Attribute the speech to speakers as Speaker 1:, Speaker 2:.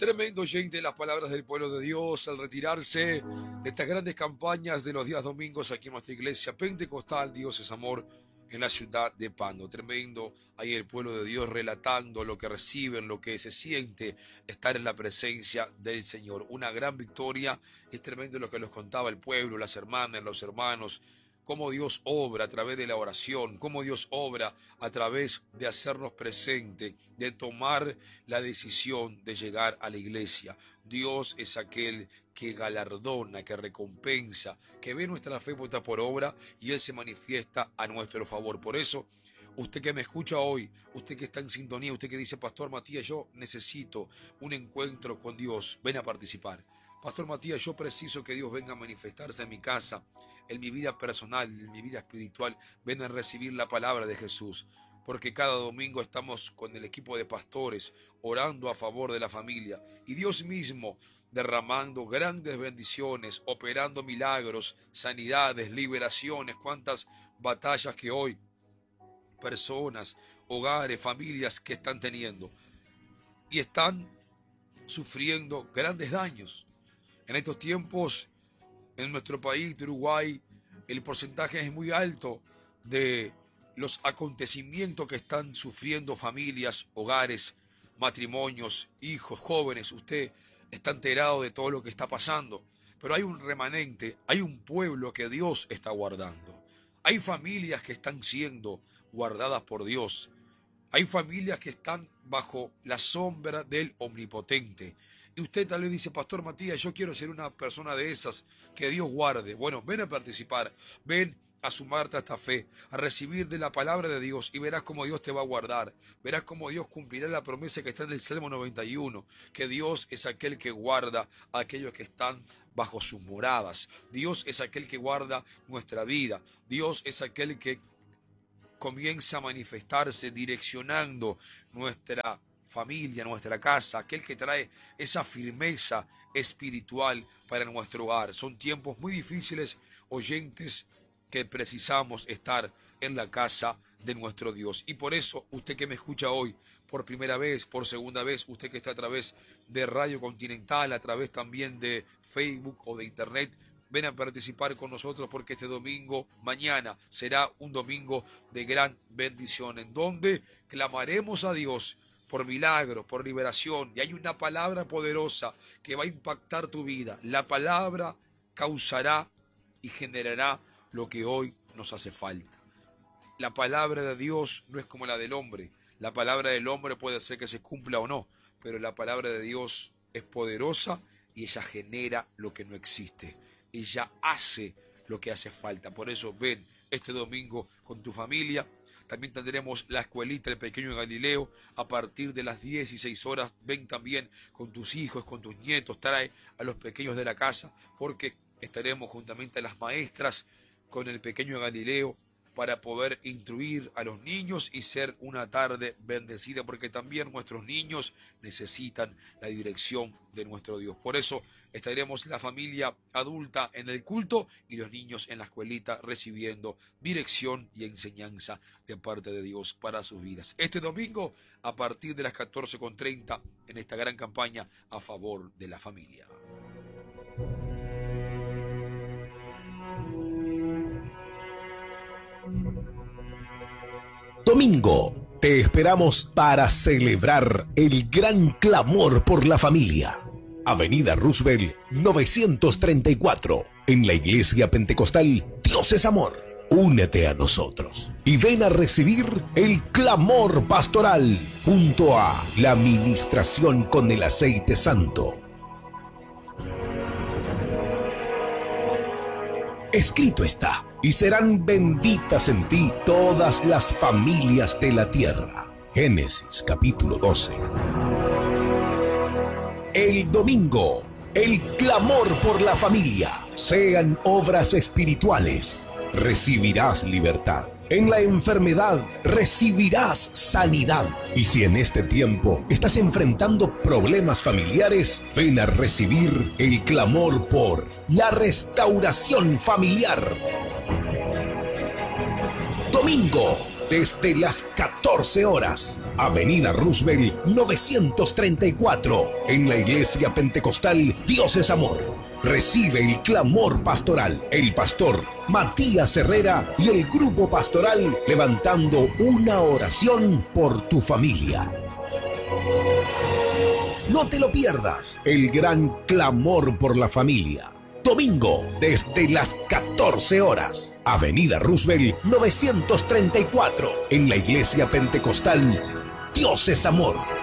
Speaker 1: Tremendo oyente las palabras del pueblo de Dios al retirarse de estas grandes campañas de los días domingos aquí en nuestra iglesia pentecostal Dios es Amor en la ciudad de Pando. Tremendo ahí el pueblo de Dios relatando lo que reciben, lo que se siente estar en la presencia del Señor. Una gran victoria. Es tremendo lo que nos contaba el pueblo, las hermanas, los hermanos, cómo Dios obra a través de la oración, cómo Dios obra a través de hacernos presente, de tomar la decisión de llegar a la iglesia. Dios es aquel que galardona, que recompensa, que ve nuestra fe puesta por obra y Él se manifiesta a nuestro favor. Por eso, usted que me escucha hoy, usted que está en sintonía, usted que dice, Pastor Matías, yo necesito un encuentro con Dios, ven a participar. Pastor Matías, yo preciso que Dios venga a manifestarse en mi casa, en mi vida personal, en mi vida espiritual. Ven a recibir la palabra de Jesús, porque cada domingo estamos con el equipo de pastores orando a favor de la familia y Dios mismo derramando grandes bendiciones, operando milagros, sanidades, liberaciones. Cuántas batallas que hoy personas, hogares, familias que están teniendo y están sufriendo grandes daños. En estos tiempos, en nuestro país de Uruguay, el porcentaje es muy alto de los acontecimientos que están sufriendo familias, hogares, matrimonios, hijos, jóvenes. Usted está enterado de todo lo que está pasando, pero hay un remanente, hay un pueblo que Dios está guardando. Hay familias que están siendo guardadas por Dios. Hay familias que están bajo la sombra del Omnipotente. Y usted tal vez dice, Pastor Matías, yo quiero ser una persona de esas que Dios guarde. Bueno, ven a participar, ven a sumarte a esta fe, a recibir de la palabra de Dios y verás cómo Dios te va a guardar. Verás cómo Dios cumplirá la promesa que está en el Salmo 91, que Dios es aquel que guarda a aquellos que están bajo sus moradas. Dios es aquel que guarda nuestra vida. Dios es aquel que comienza a manifestarse direccionando nuestra familia, nuestra casa, aquel que trae esa firmeza espiritual para nuestro hogar. Son tiempos muy difíciles, oyentes, que precisamos estar en la casa de nuestro Dios. Y por eso, usted que me escucha hoy, por primera vez, por segunda vez, usted que está a través de Radio Continental, a través también de Facebook o de Internet, ven a participar con nosotros porque este domingo, mañana, será un domingo de gran bendición, en donde clamaremos a Dios por milagro, por liberación, y hay una palabra poderosa que va a impactar tu vida. La palabra causará y generará lo que hoy nos hace falta. La palabra de Dios no es como la del hombre. La palabra del hombre puede ser que se cumpla o no, pero la palabra de Dios es poderosa y ella genera lo que no existe. Ella hace lo que hace falta. Por eso ven este domingo con tu familia. También tendremos la escuelita El Pequeño Galileo a partir de las 16 horas. Ven también con tus hijos, con tus nietos. Trae a los pequeños de la casa porque estaremos juntamente a las maestras con El Pequeño Galileo para poder instruir a los niños y ser una tarde bendecida, porque también nuestros niños necesitan la dirección de nuestro Dios. Por eso estaremos la familia adulta en el culto y los niños en la escuelita recibiendo dirección y enseñanza de parte de Dios para sus vidas. Este domingo a partir de las 14:30 en esta gran campaña a favor de la familia.
Speaker 2: Domingo, te esperamos para celebrar el gran clamor por la familia. Avenida Roosevelt 934, en la Iglesia Pentecostal Dios es Amor. Únete a nosotros y ven a recibir el clamor pastoral junto a la ministración con el aceite santo. Escrito está, y serán benditas en ti todas las familias de la tierra. Génesis capítulo 12. El domingo, el clamor por la familia, sean obras espirituales. Recibirás libertad. En la enfermedad recibirás sanidad. Y si en este tiempo estás enfrentando problemas familiares, ven a recibir el clamor por la restauración familiar. Domingo, desde las 14 horas. Avenida Roosevelt 934, en la Iglesia Pentecostal Dios es Amor. Recibe el clamor pastoral, el pastor Matías Herrera y el grupo pastoral levantando una oración por tu familia. No te lo pierdas, el gran clamor por la familia. Domingo, desde las 14 horas. Avenida Roosevelt 934, en la Iglesia Pentecostal Dios es Amor.